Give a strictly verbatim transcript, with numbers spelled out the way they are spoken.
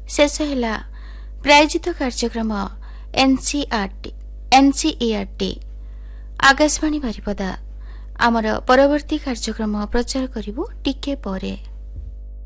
शेष है प्रायोजित कार्यक्रम एनसीईआरटी एनसीईआरटी आकाशवाणी बारिपदा आमर परवर्ती कार्यक्रम प्रचार करिबु टिके परे।